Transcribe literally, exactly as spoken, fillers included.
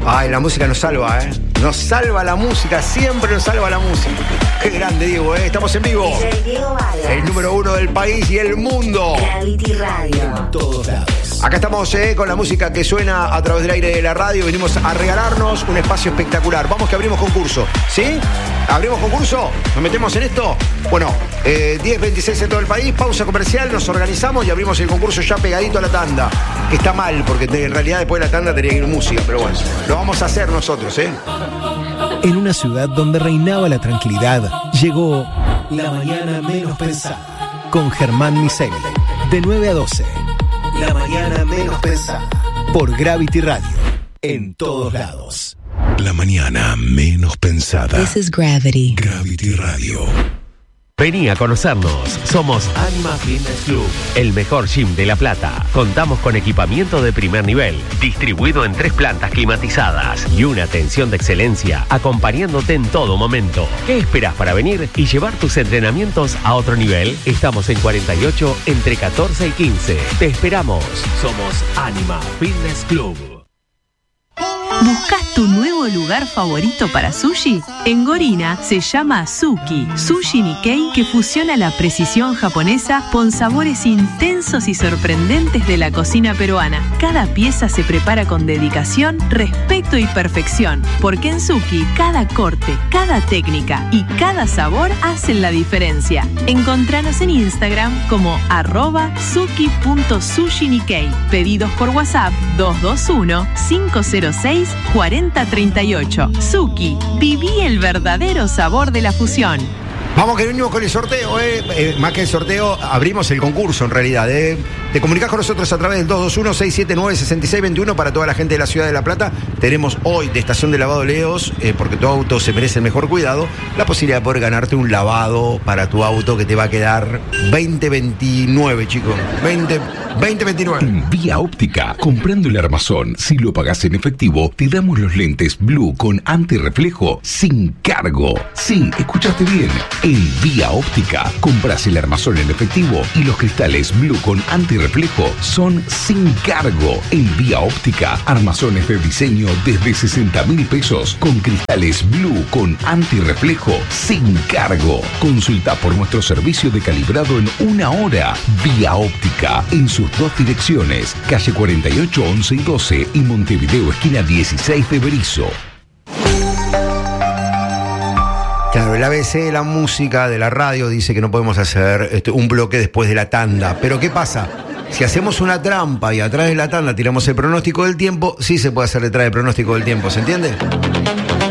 Ay, la música nos salva, ¿eh? Nos salva la música, siempre nos salva la música. Qué grande, Diego, ¿eh? Estamos en vivo. El número uno del país y el mundo. Gravity Radio. En todos lados. Acá estamos, ¿eh? Con la música que suena a través del aire de la radio. Venimos a regalarnos un espacio espectacular. Vamos que abrimos concurso, ¿sí? ¿Abrimos concurso? ¿Nos metemos en esto? Bueno, eh, diez veintiséis en todo el país, pausa comercial, nos organizamos y abrimos el concurso ya pegadito a la tanda. Que está mal, porque en realidad después de la tanda tenía que ir música, pero bueno, lo vamos a hacer nosotros, ¿eh? En una ciudad donde reinaba la tranquilidad, llegó La Mañana Menos Pensada, con Germán Miseli, de nueve a doce. La Mañana Menos Pensada, por Gravity Radio, en todos lados. La mañana menos pensada. This is Gravity. Gravity Radio. Vení a conocernos. Somos Anima Fitness Club, el mejor gym de La Plata. Contamos con equipamiento de primer nivel, distribuido en tres plantas climatizadas y una atención de excelencia, acompañándote en todo momento. ¿Qué esperás para venir y llevar tus entrenamientos a otro nivel? Estamos en cuarenta y ocho, entre catorce y quince. Te esperamos. Somos Anima Fitness Club. ¿Buscas tu nuevo lugar favorito para sushi? En Gorina se llama Suki, Sushi Nikkei, que fusiona la precisión japonesa con sabores intensos y sorprendentes de la cocina peruana. Cada pieza se prepara con dedicación, respeto y perfección, porque en Suki cada corte, cada técnica y cada sabor hacen la diferencia. Encontranos en Instagram como arroba suki punto sushi nikkei. Pedidos por WhatsApp dos dos uno, cinco cero seis, cuarenta treinta y ocho. Suki, viví el verdadero sabor de la fusión. Vamos que venimos con el sorteo, ¿eh? eh más que el sorteo, abrimos el concurso en realidad, ¿eh? Te comunicás con nosotros a través del dos dos uno, seis siete nueve, seis seis dos uno para toda la gente de la ciudad de La Plata. Tenemos hoy de Estación de Lavado Leos, eh, porque tu auto se merece el mejor cuidado, la posibilidad de poder ganarte un lavado para tu auto que te va a quedar veinte veintinueve, chicos. veinte veintinueve. En Vía Óptica, comprando el armazón, si lo pagás en efectivo, te damos los lentes Blue con antirreflejo sin cargo. Sí, escuchaste bien. En Vía Óptica, compras el armazón en efectivo y los cristales Blue con antirreflejo son sin cargo. En Vía Óptica, armazones de diseño desde sesenta mil pesos con cristales Blue con antirreflejo sin cargo. Consulta por nuestro servicio de calibrado en una hora. Vía Óptica, en sus dos direcciones, calle cuarenta y ocho, once y doce y Montevideo, esquina dieciséis de Berizo. Claro, el A B C de la música, de la radio, dice que no podemos hacer este, un bloque después de la tanda. Pero ¿qué pasa? Si hacemos una trampa y atrás de la tanda tiramos el pronóstico del tiempo, sí se puede hacer detrás del pronóstico del tiempo, ¿se entiende?